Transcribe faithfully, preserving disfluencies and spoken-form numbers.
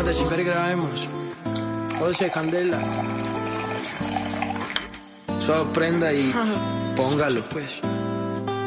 Aspetta, ci pregheremo. Cosa c'è, candela? Solo prenda y póngalo.